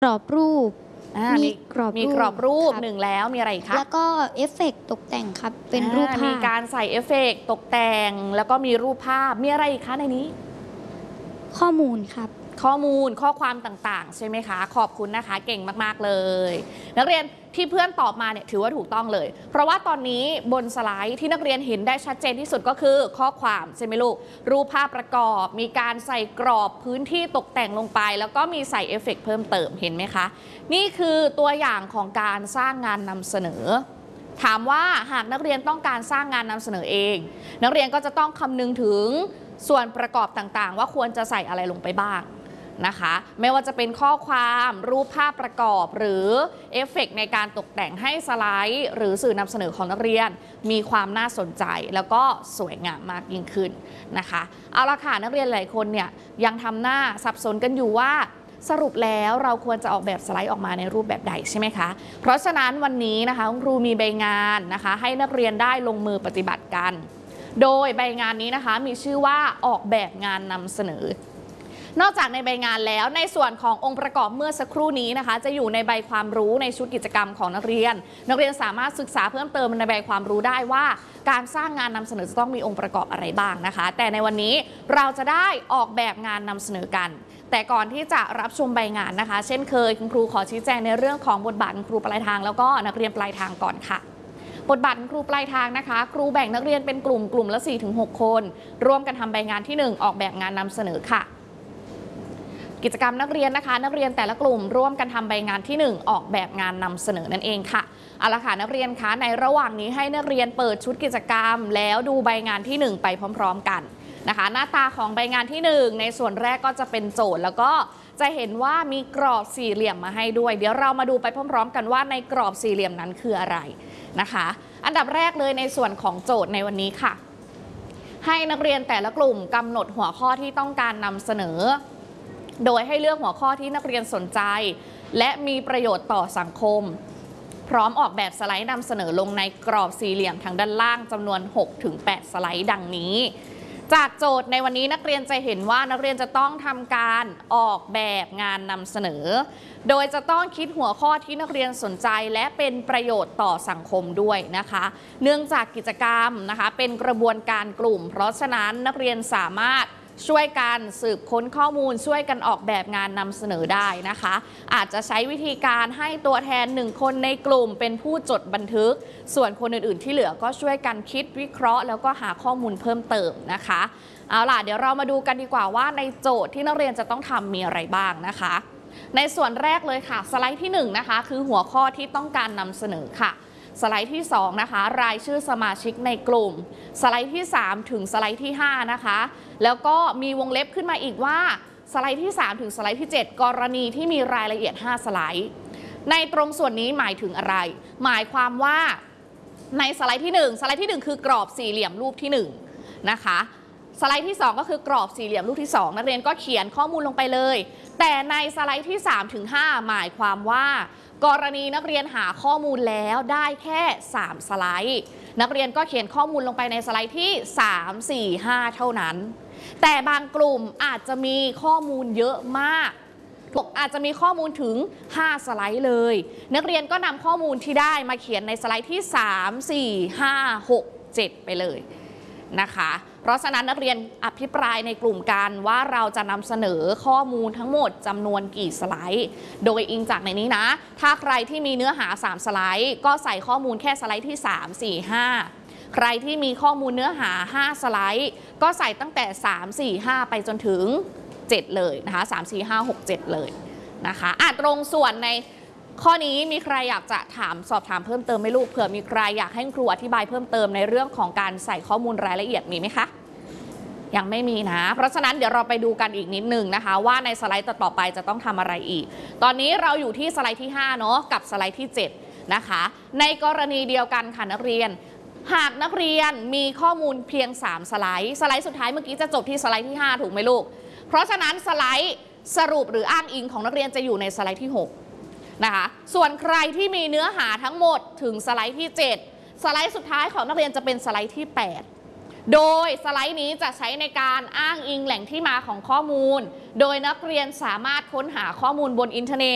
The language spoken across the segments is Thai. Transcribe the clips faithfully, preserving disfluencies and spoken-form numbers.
กรอบรูปมีกรอบมีกรอบรูปหนึ่งแล้วมีอะไรคะแล้วก็เอฟเฟกต์ตกแต่งครับเป็นรูปภาพมีการใส่เอฟเฟกต์ตกแต่งแล้วก็มีรูปภาพมีอะไรอีกคะในนี้ข้อมูลครับข้อมูลข้อความต่างๆใช่ไหมคะขอบคุณนะคะเก่งมากๆเลยนักเรียนที่เพื่อนตอบมาเนี่ยถือว่าถูกต้องเลยเพราะว่าตอนนี้บนสไลด์ที่นักเรียนเห็นได้ชัดเจนที่สุดก็คือข้อความใช่ไหมลูกรูปภาพประกอบมีการใส่กรอบพื้นที่ตกแต่งลงไปแล้วก็มีใส่เอฟเฟกต์เพิ่มเติมเห็นไหมคะนี่คือตัวอย่างของการสร้างงานนำเสนอถามว่าหากนักเรียนต้องการสร้างงานนำเสนอเองนักเรียนก็จะต้องคำนึงถึงส่วนประกอบต่างๆว่าควรจะใส่อะไรลงไปบ้างนะคะไม่ว่าจะเป็นข้อความรูปภาพประกอบหรือเอฟเฟกต์ในการตกแต่งให้สไลด์หรือสื่อนำเสนอของนักเรียนมีความน่าสนใจแล้วก็สวยงามมากยิ่งขึ้นนะคะเอาละค่ะนักเรียนหลายคนเนี่ยยังทำหน้าสับสนกันอยู่ว่าสรุปแล้วเราควรจะออกแบบสไลด์ออกมาในรูปแบบใดใช่ไหมคะเพราะฉะนั้นวันนี้นะคะคุณครูมีใบงานนะคะให้นักเรียนได้ลงมือปฏิบัติกันโดยใบงานนี้นะคะมีชื่อว่าออกแบบงานนำเสนอนอกจากในใบงานแล้วในส่วนขององค์ประกอบเมื่อสักครู่นี้นะคะจะอยู่ในใบความรู้ในชุดกิจกรรมของนักเรียนนักเรียนสามารถศึกษาเพิ่มเติมในใบความรู้ได้ว่าการสร้างงานนำเสนอจะต้องมีองค์ประกอบอะไรบ้างนะคะแต่ในวันนี้เราจะได้ออกแบบงานนำเสนอกันแต่ก่อนที่จะรับชมใบงานนะคะเช่นเคยคุณครูขอชี้แจงในเรื่องของบทบาทครูปลายทางแล้วก็นักเรียนปลายทางก่อนค่ะบทบาทครูปลายทางนะคะครูแบ่งนักเรียนเป็นกลุ่มกลุ่มละ สี่ถึงหก คนร่วมกันทำใบงานที่หนึ่งออกแบบงานนำเสนอค่ะกิจกรรมนักเรียนนะคะนักเรียนแต่ละกลุ่มร่วมกันทำใบงานที่หนึ่งออกแบบงานนำเสนอนั่นเองค่ะเอาละค่ะนักเรียนคะในระหว่างนี้ให้นักเรียนเปิดชุดกิจกรรมแล้วดูใบงานที่หนึ่งไปพร้อมๆกันนะคะหน้าตาของใบงานที่หนึ่งในส่วนแรกก็จะเป็นโจทย์แล้วก็จะเห็นว่ามีกรอบสี่เหลี่ยมมาให้ด้วยเดี๋ยวเรามาดูไปพร้อมๆกันว่าในกรอบสี่เหลี่ยมนั้นคืออะไรนะคะอันดับแรกเลยในส่วนของโจทย์ในวันนี้ค่ะให้นักเรียนแต่ละกลุ่มกำหนดหัวข้อที่ต้องการนำเสนอโดยให้เลือกหัวข้อที่นักเรียนสนใจและมีประโยชน์ต่อสังคมพร้อมออกแบบสไลด์นำเสนอลงในกรอบสี่เหลี่ยมทางด้านล่างจำนวน หกถึงแปด สไลด์ดังนี้จากโจทย์ในวันนี้นักเรียนจะเห็นว่านักเรียนจะต้องทำการออกแบบงานนำเสนอโดยจะต้องคิดหัวข้อที่นักเรียนสนใจและเป็นประโยชน์ต่อสังคมด้วยนะคะเนื่องจากกิจกรรมนะคะเป็นกระบวนการกลุ่มเพราะฉะนั้นนักเรียนสามารถช่วยกันสืบค้นข้อมูลช่วยกันออกแบบงานนำเสนอได้นะคะอาจจะใช้วิธีการให้ตัวแทนหนึ่งคนในกลุ่มเป็นผู้จดบันทึกส่วนคนอื่นๆที่เหลือก็ช่วยกันคิดวิเคราะห์แล้วก็หาข้อมูลเพิ่มเติมนะคะเอาล่ะเดี๋ยวเรามาดูกันดีกว่าว่าในโจทย์ที่นักเรียนจะต้องทำมีอะไรบ้างนะคะในส่วนแรกเลยค่ะสไลด์ที่หนึ่งนะคะคือหัวข้อที่ต้องการนำเสนอค่ะสไลด์ที่สองนะคะรายชื่อสมาชิกในกลุ่มสไลด์ที่สามถึงสไลด์ที่ห้านะคะแล้วก็มีวงเล็บขึ้นมาอีกว่าสไลด์ที่สามถึงสไลด์ที่เจ็ดกรณีที่มีรายละเอียดห้าสไลด์ในตรงส่วนนี้หมายถึงอะไรหมายความว่าในสไลด์ที่หนึ่งสไลด์ที่หนึ่งคือกรอบสี่เหลี่ยมรูปที่หนึ่งนะคะสไลด์ที่สองก็คือกรอบสี่เหลี่ยมรูปที่สองนักเรียนก็เขียนข้อมูลลงไปเลยแต่ในสไลด์ที่สามถึงห้าหมายความว่ากรณีนักเรียนหาข้อมูลแล้วได้แค่สามสไลด์นักเรียนก็เขียนข้อมูลลงไปในสไลด์ที่สาม สี่ ห้าเท่านั้นแต่บางกลุ่มอาจจะมีข้อมูลเยอะมากอาจจะมีข้อมูลถึงห้าสไลด์เลยนักเรียนก็นำข้อมูลที่ได้มาเขียนในสไลด์ที่สาม สี่ ห้า หก เจ็ดไปเลยนะคะเพราะฉะนั้นนักเรียนอภิปรายในกลุ่มกันว่าเราจะนำเสนอข้อมูลทั้งหมดจำนวนกี่สไลด์โดยอิงจากในนี้นะถ้าใครที่มีเนื้อหาสามสไลด์ก็ใส่ข้อมูลแค่สไลด์ที่สาม สี่ ห้าใครที่มีข้อมูลเนื้อหาห้าสไลด์ก็ใส่ตั้งแต่สาม สี่ ห้าไปจนถึงเจ็ดเลยนะคะสาม สี่ ห้า หก เจ็ดเลยนะคะอ่ะตรงส่วนในข้อนี้มีใครอยากจะถามสอบถามเพิ่มเติมไหมลูกเผื่อมีใครอยากให้ครูอธิบายเพิ่มเติมในเรื่องของการใส่ข้อมูลรายละเอียดมีไหมคะยังไม่มีนะเพราะฉะนั้นเดี๋ยวเราไปดูกันอีกนิดนึงนะคะว่าในสไลด์ต่อไปจะต้องทำอะไรอีกตอนนี้เราอยู่ที่สไลด์ที่ห้าเนาะกับสไลด์ที่เจ็ดนะคะในกรณีเดียวกันค่ะนักเรียนหากนักเรียนมีข้อมูลเพียงสามสไลด์สไลด์สุดท้ายเมื่อกี้จะจบที่สไลด์ที่ห้าถูกไหมลูกเพราะฉะนั้นสไลด์สรุปหรืออ้างอิงของนักเรียนจะอยู่ในสไลด์ที่หกนะคะส่วนใครที่มีเนื้อหาทั้งหมดถึงสไลด์ที่เจ็ดสไลด์สุดท้ายของนักเรียนจะเป็นสไลด์ที่แปดโดยสไลด์นี้จะใช้ในการอ้างอิงแหล่งที่มาของข้อมูลโดยนักเรียนสามารถค้นหาข้อมูลบนอินเทอร์เน็ต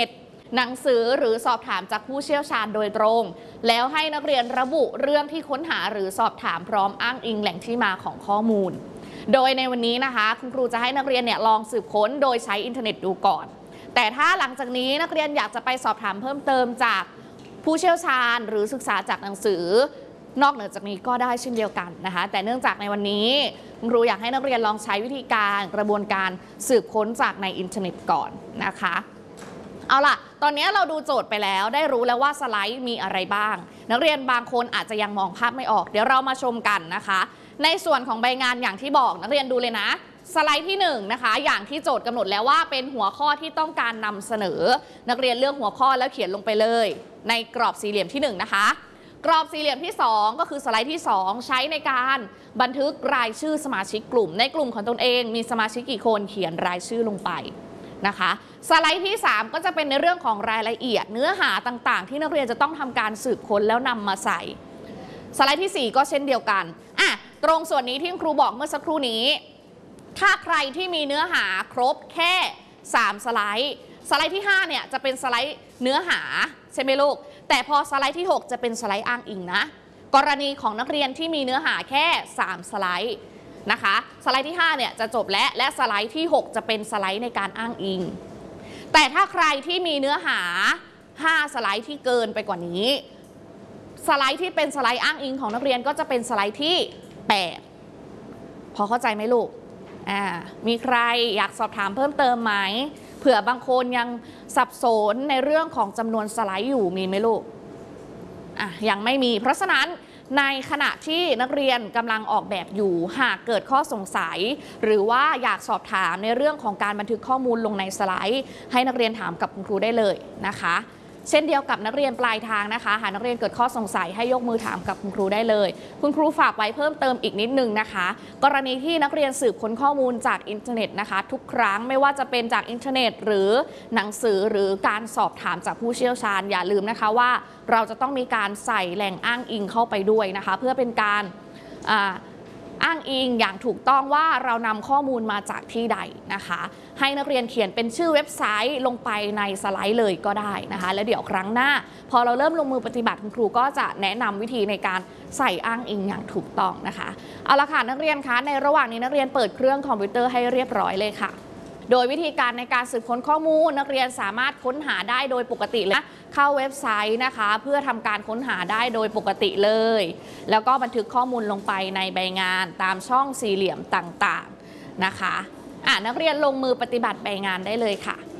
หนังสือหรือสอบถามจากผู้เชี่ยวชาญโดยตรงแล้วให้นักเรียนระบุเรื่องที่ค้นหาหรือสอบถามพร้อมอ้างอิงแหล่งที่มาของข้อมูลโดยในวันนี้นะคะคุณครูจะให้นักเรียนเนี่ยลองสืบค้นโดยใช้อินเทอร์เน็ตดูก่อนแต่ถ้าหลังจากนี้นักเรียนอยากจะไปสอบถามเพิ่มเติมจากผู้เชี่ยวชาญหรือศึกษาจากหนังสือนอกเหนือจากนี้ก็ได้เช่นเดียวกันนะคะแต่เนื่องจากในวันนี้คุณครูอยากให้นักเรียนลองใช้วิธีการกระบวนการสืบค้นจากในอินเทอร์เน็ตก่อนนะคะเอาล่ะตอนนี้เราดูโจทย์ไปแล้วได้รู้แล้วว่าสไลด์มีอะไรบ้างนักเรียนบางคนอาจจะยังมองภาพไม่ออกเดี๋ยวเรามาชมกันนะคะในส่วนของใบงานอย่างที่บอกนักเรียนดูเลยนะสไลด์ที่หนึ่งนะคะอย่างที่โจทย์กำหนดแล้วว่าเป็นหัวข้อที่ต้องการนำเสนอนักเรียนเลือกหัวข้อแล้วเขียนลงไปเลยในกรอบสี่เหลี่ยมที่หนึ่งนะคะกรอบสี่เหลี่ยมที่สองก็คือสไลด์ที่สองใช้ในการบันทึกรายชื่อสมาชิกกลุ่มในกลุ่มของตนเองมีสมาชิกกี่คนเขียนรายชื่อลงไปนะคะสไลด์ที่สามก็จะเป็นในเรื่องของรายละเอียดเนื้อหาต่างๆที่นักเรียนจะต้องทำการสืบค้นแล้วนำมาใส่สไลด์ที่สี่ก็เช่นเดียวกันอ่ะตรงส่วนนี้ที่ครูบอกเมื่อสักครู่นี้ถ้าใครที่มีเนื้อหาครบแค่สามสไลด์สไลด์ที่ห้าเนี่ยจะเป็นสไลด์เนื้อหาใช่ไหมลูกแต่พอสไลด์ที่หกจะเป็นสไลด์อ้างอิงนะกรณีของนักเรียนที่มีเนื้อหาแค่สามสไลด์นะคะสไลด์ที่ห้าเนี่ยจะจบและและสไลด์ที่หกจะเป็นสไลด์ในการอ้างอิงแต่ถ้าใครที่มีเนื้อหาห้าสไลด์ที่เกินไปกว่านี้สไลด์ที่เป็นสไลด์อ้างอิงของนักเรียนก็จะเป็นสไลด์ที่แปดพอเข้าใจไหมลูกอ่ามีใครอยากสอบถามเพิ่มเติมไหมเผื่อบางคนยังสับสนในเรื่องของจำนวนสไลด์อยู่มีไหมลูกอ่ะยังไม่มีเพราะฉะนั้นในขณะที่นักเรียนกำลังออกแบบอยู่หากเกิดข้อสงสัยหรือว่าอยากสอบถามในเรื่องของการบันทึกข้อมูลลงในสไลด์ให้นักเรียนถามกับคุณครูได้เลยนะคะเช่นเดียวกับนักเรียนปลายทางนะคะหากนักเรียนเกิดข้อสงสัยให้ยกมือถามกับคุณครูได้เลยคุณครูฝากไว้เพิ่มเติมอีกนิดนึงนะคะกรณีที่นักเรียนสืบค้นข้อมูลจากอินเทอร์เน็ตนะคะทุกครั้งไม่ว่าจะเป็นจากอินเทอร์เน็ตหรือหนังสือหรือการสอบถามจากผู้เชี่ยวชาญอย่าลืมนะคะว่าเราจะต้องมีการใส่แหล่งอ้างอิงเข้าไปด้วยนะคะเพื่อเป็นการอ่าอ้างอิงอย่างถูกต้องว่าเรานำข้อมูลมาจากที่ใดนะคะให้นักเรียนเขียนเป็นชื่อเว็บไซต์ลงไปในสไลด์เลยก็ได้นะคะแล้วเดี๋ยวครั้งหน้าพอเราเริ่มลงมือปฏิบัติคุณครูก็จะแนะนำวิธีในการใส่อ้างอิงอย่างถูกต้องนะคะเอาละค่ะนักเรียนคะในระหว่างนี้นักเรียนเปิดเครื่องคอมพิวเตอร์ให้เรียบร้อยเลยค่ะโดยวิธีการในการสืบค้นข้อมูลนักเรียนสามารถค้นหาได้โดยปกติเลยเข้าเว็บไซต์นะคะเพื่อทำการค้นหาได้โดยปกติเลยแล้วก็บันทึกข้อมูลลงไปในใบงานตามช่องสี่เหลี่ยมต่างๆนะคะอ่ะนักเรียนลงมือปฏิบัติใบงานได้เลยค่ะ